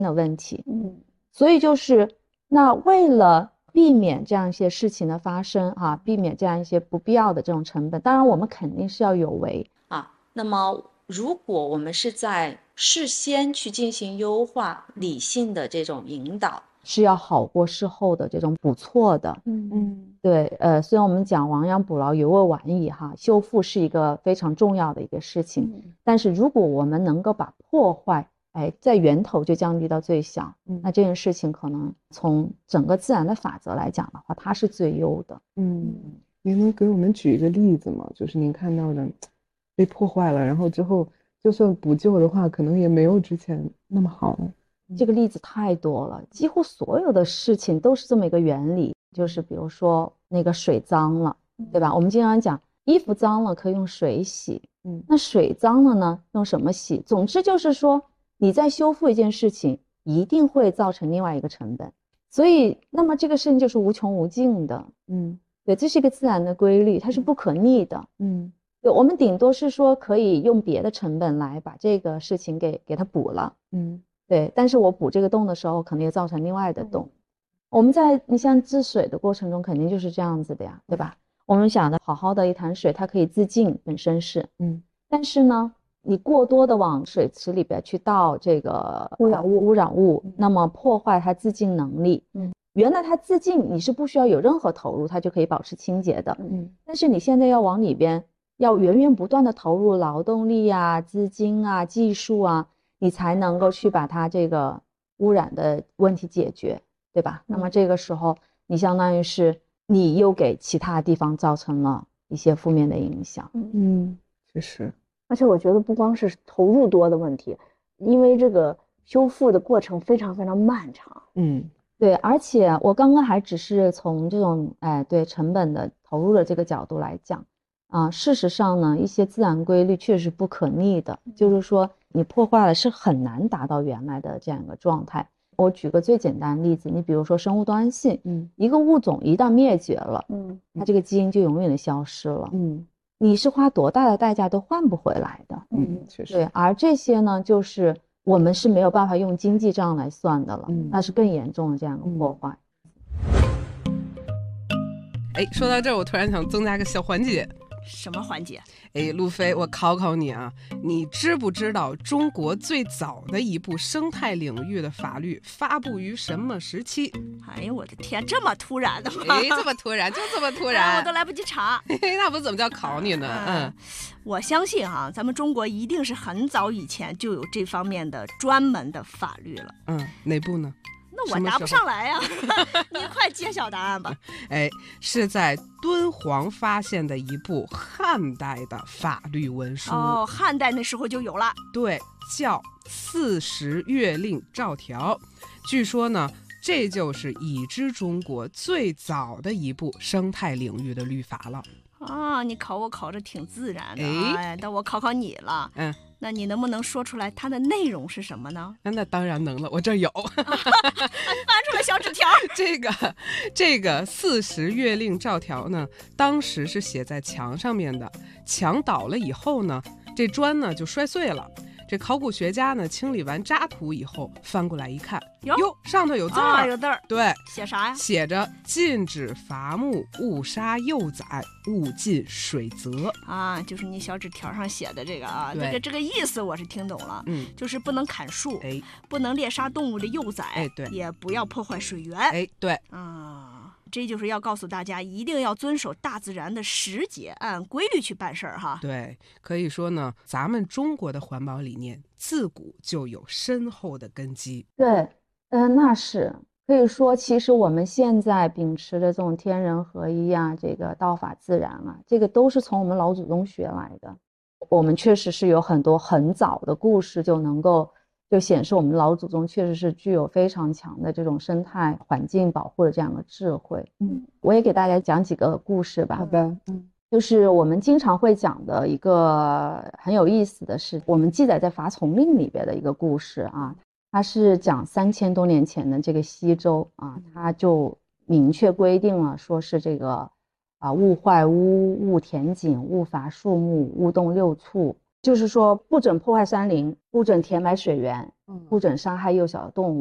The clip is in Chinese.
的问题。所以就是那为了避免这样一些事情的发生避免这样一些不必要的这种成本，当然我们肯定是要有为那么如果我们是在事先去进行优化理性的这种引导，是要好过事后的这种补错的。对，虽然我们讲亡羊补牢犹未晚矣修复是一个非常重要的一个事情，但是如果我们能够把破坏在源头就降低到最小，那这件事情可能从整个自然的法则来讲的话，它是最优的。 您能给我们举一个例子吗？就是您看到的被破坏了，然后之后就算补救的话，可能也没有之前那么好了。 这个例子太多了，几乎所有的事情都是这么一个原理，就是比如说那个水脏了，对吧？我们经常讲衣服脏了可以用水洗，那水脏了呢，用什么洗？总之就是说你在修复一件事情一定会造成另外一个成本，所以那么这个事情就是无穷无尽的。对，这是一个自然的规律，它是不可逆的。对，我们顶多是说可以用别的成本来把这个事情给它补了。对，但是我补这个洞的时候可能也造成另外的洞。我们你像治水的过程中肯定就是这样子的呀，对吧？我们想的好好的一潭水它可以自净，本身是但是呢你过多的往水池里边去倒这个污染物，那么破坏它自净能力。原来它自净你是不需要有任何投入它就可以保持清洁的，但是你现在要往里边要源源不断的投入劳动力资金技术你才能够去把它这个污染的问题解决，对吧？那么这个时候你相当于是你又给其他地方造成了一些负面的影响。 确实。 而且我觉得不光是投入多的问题，因为这个修复的过程非常非常漫长。 对，而且我刚刚还只是从这种对成本的投入的这个角度来讲事实上呢一些自然规律确实不可逆的，就是说你破坏了是很难达到原来的这样一个状态。我举个最简单的例子，你比如说生物多样性，一个物种一旦灭绝了，它这个基因就永远的消失了，你是花多大的代价都换不回来的。 确实。 对，而这些呢就是我们是没有办法用经济账来算的了，那是更严重的这样一个破坏。 说到这儿我突然想增加个小环节。 什么环节？ 路飞，我考考你你知不知道中国最早的一部生态领域的法律发布于什么时期？ 哎呦我的天，这么突然的吗？ 这么突然，就这么突然， 我都来不及查。 那不怎么叫考你呢？ 我相信咱们中国一定是很早以前就有这方面的专门的法律了。 哪部呢？ 那我答不上来呀，你快揭晓答案吧。 是在敦煌发现的一部汉代的法律文书。 汉代那时候就有了。 对，叫40月令诏条。据说呢，这就是已知中国最早的一部生态领域的律法了。 你考我考着挺自然的。但我考考你了。那你能不能说出来它的内容是什么呢？ 那当然能了，我这儿有。 翻出来小纸条。 这个40月令诏条呢，当时是写在墙上面的，墙倒了以后呢，这砖呢就摔碎了。这考古学家呢清理完渣土以后，翻过来一看，哟，上头有字儿。 有字儿。 对， 写啥呀？ 写着禁止伐木，勿杀幼崽，勿进水泽。 就是你小纸条上写的这个这个意思我是听懂了。就是不能砍树，不能猎杀动物的幼崽， 对， 也不要破坏水源。 对。 这就是要告诉大家一定要遵守大自然的时节，按规律去办事儿哈。 对，可以说呢，咱们中国的环保理念自古就有深厚的根基。 对，那是可以说，其实我们现在秉持的这种天人合一这个道法自然这个都是从我们老祖宗学来的。我们确实是有很多很早的故事就能够就显示我们老祖宗确实是具有非常强的这种生态环境保护的这样的智慧。我也给大家讲几个故事吧。 好的。 就是我们经常会讲的一个很有意思的是，我们记载在《伐丛令》里边的一个故事它是讲3000多年前的这个西周它就明确规定了，说是这个勿坏屋，勿填井，勿伐树木，勿动六畜，就是说不准破坏山林，不准填埋水源不准杀害幼小的动物。